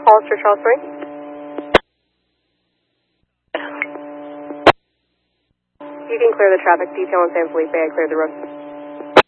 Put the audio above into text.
Hollister, Charles Spring. You can clear the traffic detail in San Felipe. I cleared the road.